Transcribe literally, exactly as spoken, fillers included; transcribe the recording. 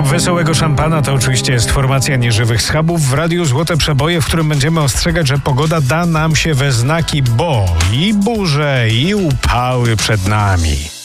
Klub Wesołego Szampana to oczywiście jest formacja nieżywych schabów w Radiu Złote Przeboje, w którym będziemy ostrzegać, że pogoda da nam się we znaki, bo i burze, i upały przed nami.